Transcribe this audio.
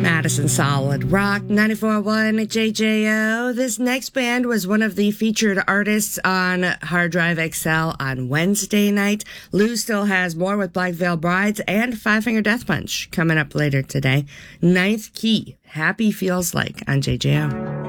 Madison Solid Rock 94.1 JJO. This next band was one of the featured artists on Hard Drive XL on Wednesday night. Lou still has more with Black Veil Brides and Five Finger Death Punch coming up later today. Ninth Key, Happy Feels Like on JJO.